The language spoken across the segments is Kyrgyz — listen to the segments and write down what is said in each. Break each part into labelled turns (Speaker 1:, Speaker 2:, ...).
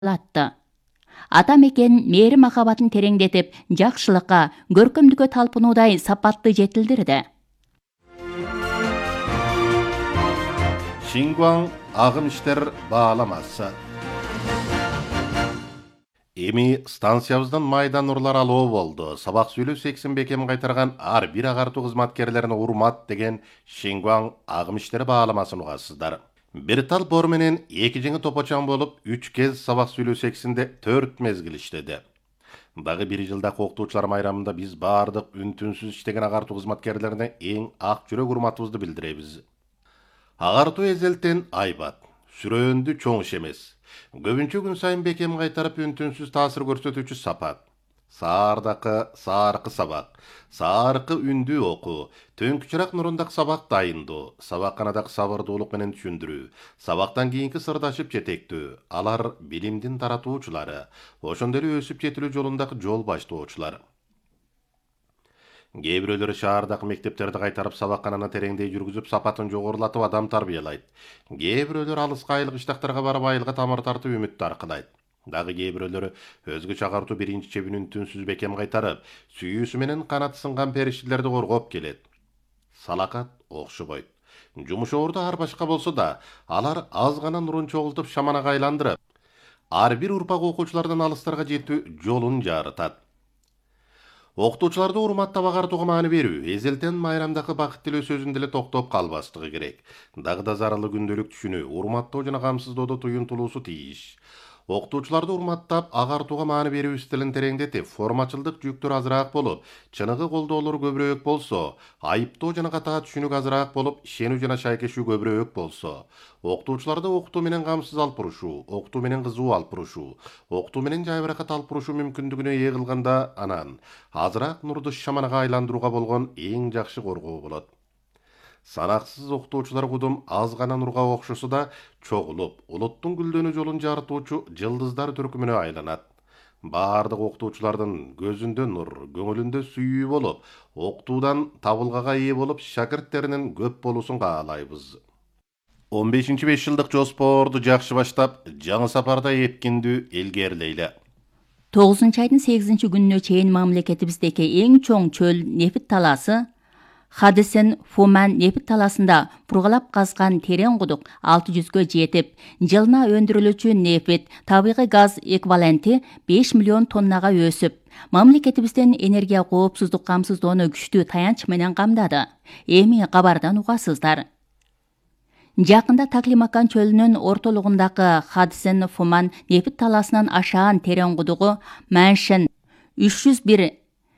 Speaker 1: атты. Ата мекен мээри махабатын тереңдетип, жакшылыкка, көркөмдүккө талпынуудай сапатты жетилдирди.
Speaker 2: Шингуан агым иштер бааламасы. Эми станциябыздан майдан урлар алуу болду. Сабак сүйлөө 80 бекем кайтарган ар бир агартуу кызматкерлерине урмат деген Шингуан агым иштери бааламасын угасыздар. Бир тал бор менен 2 жеңи топочон болуп, 3 кез сабак сүйлөө 80-де 4 мезгил иштеди. Дагы 1 жылдак окутуучулар майрамында биз баардык үн-түнсүз иштеген агартуу кызматкерлерине эң ак жүрөк урматыбызды билдиребиз. Агартуу эзелтен айбат, сүрөөндү чоң иш эмес. Көбүнчө күн сайын бекем кайтарып үн-түнсүз таасир көрсөтүүчү сапат. Сааркы сабак, сааркы үндүү окуу, төңкүчүрак нурундак сабак дайындоо, сабакканадак сабырдуулук менен түшүндүрүү, сабактан кийинки сырдашып жетектөө, алар билимдин таратуучулары, ошондой эле өсүп жетилүү жолундагы жол баштоочулар. Кээ бирөөлөрү шаардагы мектептерди кайтарып сабаккананы тереңдей жүргүзүп сапатын жогорулатып адам тарбиялайт. Кээ бирөөлөр алыска айылык иштактарга барып айылга тамыр тартып үмүттү аркылайт. Дагы кээ бирөөлөрү өзгөчө агартуу биринчи чебин үн-түнсүз бекем кайтарып, сүйүүсү менен канаты сынган периштелерди коргоп келет. Салакат окшобойт. Жумуш орду ар башка болсо да, алар аз гана нурун чогултуп шаманага айландырып, ар бир урпак окуучулардан алыстарга жетүү жолун жарытат. Окутуучуларды урматтап агартууга маани берүү, эзелтен майрамдагы бакыт тилөө сөзүндө эле токтоп калбастыгы керек. Дагы да зарылы күндөлүк түшүнүү, урматтоо жана камсыздоодо туюнтулуусу тийиш. Окутуучуларды урматтап агартууга маани берүү стилин тереңдетип, формачылдык жүктөр азыраак болуп, чыныгы колдоолор көбүрөөк болсо, айыптоо жана катаа түшүнүк азыраак болуп, ишенүү жана шайкешүү көбүрөөк болсо, окутуучуларды окутуу менен камсыз алып бурушуу, окутуу менен кызуу алып бурушуу, окутуу менен жайбыракат алып бурушуу мүмкүндүгүнө ээ кылганда, анан азыраак нурду шаманага айландырууга болгон эң жакшы коргоо болот. Санаксыз окутуучулар кудум аз гана нурга окшосо да чогулуп, улуттун гүлдөнүү жолун жарытуучу жылдыздар түркүмүнө айланат. Баардык окутуучулардын көзүндө нур, көңүлүндө сүйүү болуп, окутуудан табылгага ээ болуп, шакирттеринин көп болуусун каалайбыз. 15 5 жылдык жоспорду жакшы баштап, жаңы сапарда эпкиндүү илгерилейли.
Speaker 1: 9-айдын 8-күнүнө чейин мамлекетибиздеги эң чоң чөл нефит талаасы Хадисен Фуман нефит таласында пургалап казган терең кудук 600гө жетип, жылына өндүрүлүүчү нефит табигый газ эквиваленти 5 миллион тоннага өсүп, мамлекетибиздин энергия коопсуздук камсыздоону күчтүү таянч менен камдады. Эми кабардан угасыздар. Жакында Таклимакан чөлүнүн ортолугундагы Хадисен Фуман нефит таласынын ашаан терең кудугу Маншен 301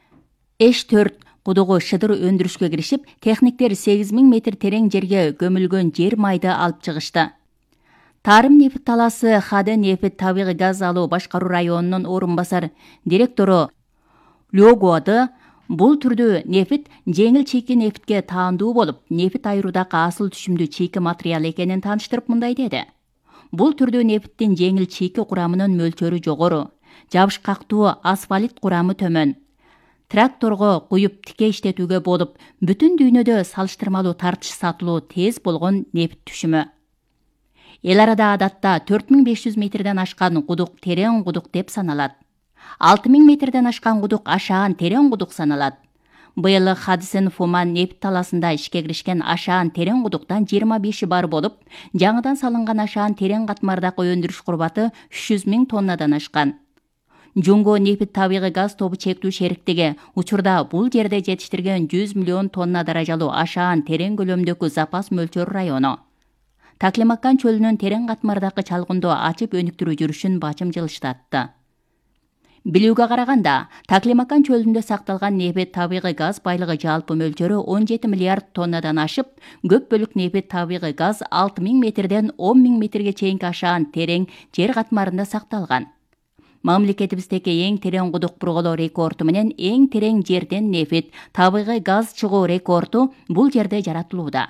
Speaker 1: H4 кудугу шыдыр өндүрүшкө киришип, техниктер 8000 метр терең жерге көмүлгөн жер майды алып чыгышты. Тарым нефит таласы Хаде нефит табигый газ алуу башкаруу районунун орун басар директору Лёгоды бул түрдүү нефит жеңил чийки нефитке таандуу болуп, нефит айыруудагы асыл түшүмдүү чийки материал экенин тааныштырып мындай деди. Бул түрдүү нефиттин жеңил чийки курамынын мөлчөрү жогору, жабышкактуу асфалт курамы төмөн. Тракторго куюп тике иштетүүгө болуп, бүтүн дүйнөдө салыштырмалуу тартыш сатылуу тез болгон нефит түшүмү. Эл арада адатта 4500 метрден ашкан кудук терең кудук деп саналат. 6000 метрден ашкан кудук ашаан терең кудук саналат. Быйыл Хадисен Фуман нефит таласында ишке киришкен ашаан терең кудуктан 25 бар болуп, жаңыдан салынган ашаан терең катмардагы өндүрүш курбаты 300 000 тоннадан ашкан. Жунго нефит табигый газ тобу чектүү шериктиги учурда бул жерде жетиштирген 100 миллион тонна даражалуу ашаан терең көлөмдөгү запас мөлчөр району. Таклимакан чөлүнүн терең катмардагы чалгындоо ачып өнүктүрүү жүрүшүн бачым жылыштатты. Билүүгө караганда, Таклимакан чөлүндө сакталган нефит табигый газ байлыгы жалпы мөлчөрү 17 миллиард тоннадан ашып, көп бөлүк нефит табигый газ 6000 метрден 10 000 метрге чейинки ашаан терең жер катмарында сакталган. Мамлекетибиздеги эң терең кудук бурголоо рекорду менен эң терең жерден нефит табигый газ чыгуу рекорду бул жерде жаратылууда.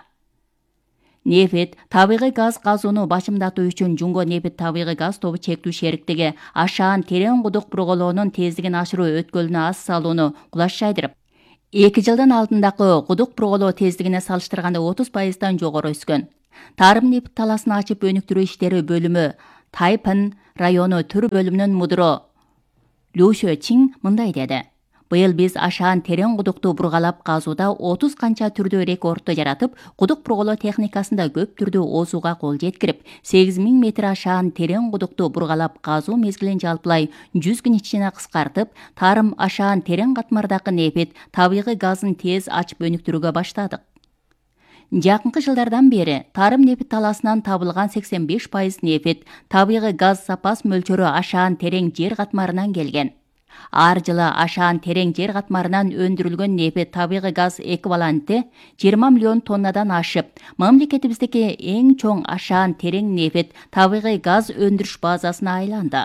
Speaker 1: Нефит табигый газ казууну бачымдатуу үчүн Жунго нефит табигый газ тобу чектүү шериктиги ашаан терең кудук бурголоонун тездигин ашыруу өткөлүнө аз салууну кулаш жайдырып, 2 жылдан алдындагы кудук бурголоо тездигине салыштырганда 30% жогору өскөн. Тарым нефит таласын ачып өнүктүрүү иштери бөлүмү Тайпын району түр бөлүмүнүн мудуру Лю Шөчин мындай деди. Быйыл биз ашаан терең кудукту бургалап казууда 30 канча түрдүү рекордду жаратып, кудук бурголоо техникасында көп түрдүү оозууга кол жеткирип, 8000 метр ашаан терең кудукту бургалап казуу мезгилин жалпылай 100 күн ичине кыскартып, тарым ашаан терең катмардагы нефит, табигый газын тез ачып өнүктүрүүгө баштадык. Жакынкы жылдардан бери тарым нефит талаасынан табылган 85% нефит, табигый газ запас мөлчөрү ашаан терең жер катмарынан келген. Ар жылы ашаан терең жер катмарынан өндүрүлгөн нефит табигый газ эквиваленти 20 миллион тоннадан ашып, мамлекетибиздеги эң чоң ашаан терең нефит табигый газ өндүрүш базасына айланды.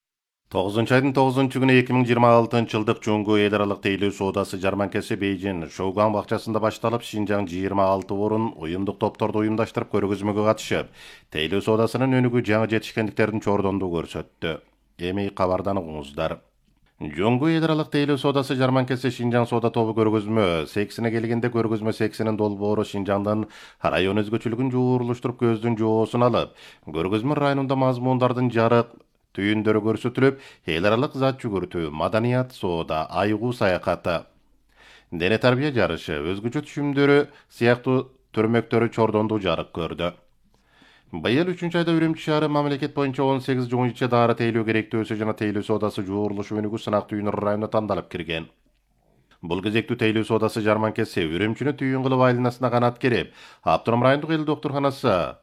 Speaker 2: 9 айдын 9 күнү 2026 жылдык Жоңго эл аралык тейлөө соодасы жарманкеси Бейжин Шоуган бакчасында башталып, Шинжаң 26 орун уюмдук топторду уюмдаштырып көргөзмөгө катышып, тейлөө соодасынын өнүгүү жаңы жетишкендиктерин чордондуу көрсөттү. Эми кабардан угуңуздар. Жоңго эл аралык тейлөө соодасы жарманкеси Шинжаң соода тобу көргөзмө сексине келгенде көргөзмө сексинин долбоору Шинжаңдын район өзгөчөлүгүн жуурулуштуруп көздүн жоосун алып, көргөзмө районунда мазмундардын жарык түйүндөрү көрсөтүлүп, эл аралык зат жүгүртүү, маданият, соода, айгуу саякаты, дене тарбия жарышы, өзгөчө түшүмдөрү сыяктуу төрмөктөрү чордондуу жарык көрдү. Быйыл 3 айда Үрүмчү шаары мамлекет боюнча 18 жуңуча дары тейлөө керектөөсү жана тейлөө соодасы жуурулушу өнүгүү сынак түйүнү районуна тандалып кирген. Бул кезектүү тейлөө соодасы жарманкеси Үрүмчүнү түйүн кылып айланасына канат керип, Аптурам райондук эл доктурханасы,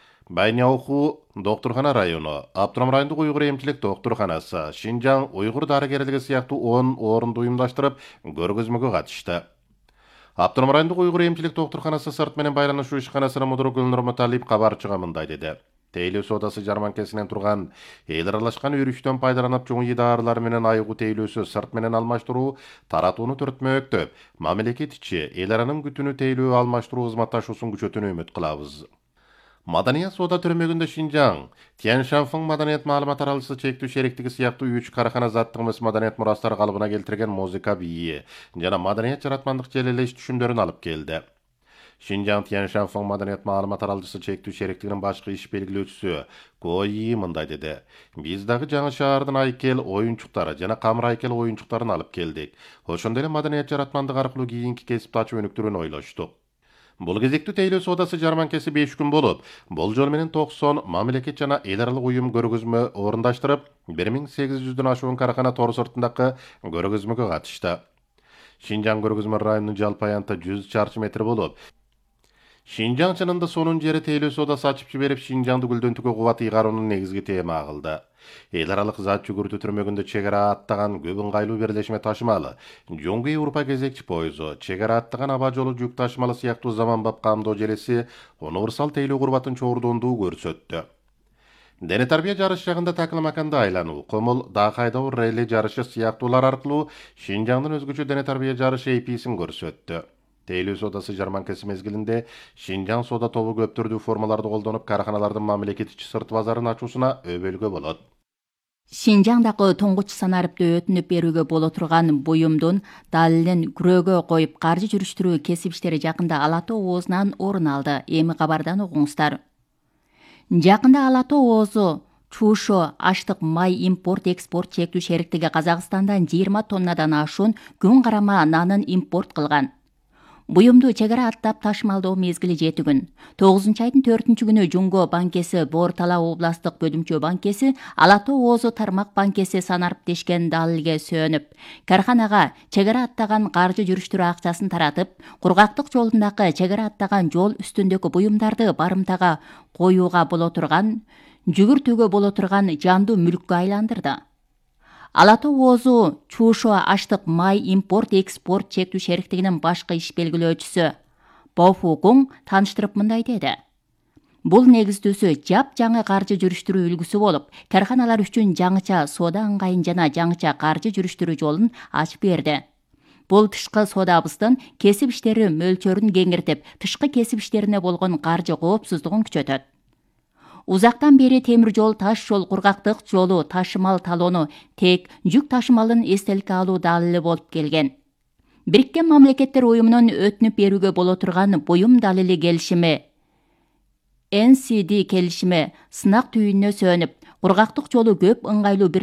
Speaker 2: Байняуху доктурхана району, Аптурам райондук уйгур эмчилик доктурханасы, Шинжаң уйгур дарыгерлиги сыяктуу 10 орунду уюмдаштырып, көргөзмөгө катышты. Аптурам райондук уйгур эмчилик доктурханасы сырт менен байланышуу ишканасынын мудуру Гүлнур Муталип кабарчыга мындай деди. Тейлөө соодасы жарманкесинен турган эл аралашкан өрүштөн пайдаланып чоң дарылар менен айгуу тейлөөсү сырт менен алмаштыруу таратууну төртмөктөп, мамлекет ичи эл аранын күтүнү тейлөө алмаштыруу кызматташуусун күчөтүүнү үмүт кылабыз. Маданият соода төрмөгүндө Шинжаң, Тяньшанфың маданият маалымат аралышы чектүү шериктиги сыяктуу 3 карахана заттык эмес маданият мурастары калыбына келтирген музыка бийи жана маданият жаратмандык желелеш түшүмдөрүн алып келди. Шинжаң Тяньшанфың маданият маалымат аралышы чектүү шериктигинин башкы иш белгилөөчүсү Кои мындай деди. Биз дагы жаңы шаардын айкел оюнчуктары жана камыр айкел оюнчуктарын алып келдик. Ошондой эле маданият жаратмандык аркылуу кийинки кесипти ачып өнүктүрүүнү ойлоштук. Бул кезектүү тейлөө соодасы жарманкеси 5 күн болуп, болжол менен 90 мамлекет жана эл аралык уюм көргөзмө орундаштырып, 1800дөн ашуун карахана тор сыртындагы көргөзмөгө катышты. Шинжаң көргөзмө районунун жалпы аянты 100 чарчы метр болуп, Шинжаң чынында сонун жери тейлөө соодасы ачып жиберип, Шинжаңды гүлдөнтүүгө кубат ыйгаруунун негизги тема кылды. Эл аралык зат жүгүртүү түрмөгүндө чек ара аттаган көп ыңгайлуу берлешме ташымалы, Жоңго Европа кезекчи пойызу, чек ара аттаган аба жолу жүк ташымалы сыяктуу заманбап камдоо желеси универсал тейлөө курбатын чордондуу көрсөттү. Дене тарбия жарыш жагында такыл маканда айлануу, комул даа кайдоо реле жарышы сыяктуулар аркылуу Шинжаңдын өзгөчө дене тарбия жарышы эписин көрсөттү. Тейлөө соодасы жарманкеси мезгилинде Шинжаң соода тобу көп түрдүү формаларды колдонуп, караханалардын мамлекет ичи сырт базарын ачуусуна өбөлгө болот.
Speaker 1: Шинжаңдагы тоңгуч санарыпты өтүнүп берүүгө боло турган буюмдун далилин күрөөгө коюп каржы жүрүштүрүү кесип иштери жакында Ала Тоо оозунан орун алды. Эми кабардан угуңуздар. Жакында Ала Тоо оозу Чушо аштык май импорт-экспорт чектүү шериктиги Казакстандан 20 тоннадан ашуун күн карама нанын импорт кылган. Буюмду чек ара аттап ташымалдоо мезгили 7 күн. 9 айдын 4 күнү Жумго банкеси, Бор-Тала областык бөлүмчө банкеси, Ала Тоо оозу тармак банкеси санарып дешкен далилге сөөнүп, карханага чек ара аттаган каржы жүрүштүрүү акчасын таратып, кургактык жолундагы чек ара аттаган жол үстүндөгү буюмдарды барымтага коюуга боло турган, жүгүртүүгө боло турган жандуу мүлккө айландырды. Ала Тоо оозу Чушо аштык май импорт-экспорт чектүү шериктигинин башкы иш белгилөөчүсү Бофукуң тааныштырып мындай деди. Бул негиздүүсү жап-жаңы каржы жүрүштүрүү үлгүсү болуп, карханалар үчүн жаңыча соода ыңгайын жана жаңыча каржы жүрүштүрүү жолун ачып берди. Бул тышкы соодабыздын кесип иштери мөлчөрүн кеңиртип, тышкы кесип иштерине болгон каржы коопсуздугун күчөтөт. Узактан бери темир жол, таш жол, кургактык жолу ташымал талоону тек жүк ташымалын эстеликке алуу далили болуп келген. Бириккен Мамлекеттер Уюмунун өтүнүп берүүгө боло турган буюм далили келишими NCD келишими сынак түйүнүнө сөөнүп, Кургактык жолу көп ыңгайлуу бир